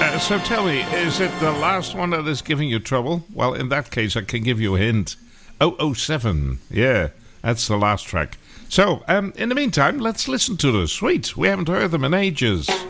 So tell me, is it the last one that is giving you trouble? Well, in that case, I can give you a hint. 007. Yeah, that's the last track. So, in the meantime, let's listen to the Sweet. We haven't heard them in ages.